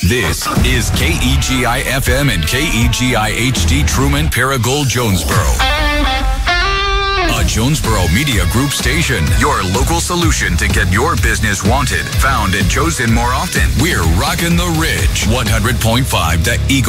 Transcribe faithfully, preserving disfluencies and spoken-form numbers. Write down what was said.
This is K E G I F M and K E G I H D Truman, Paragould, Jonesboro. A Jonesboro Media Group station. Your local solution to get your business wanted, found, and chosen more often. We're rocking the Ridge. one hundred point five The Eagle.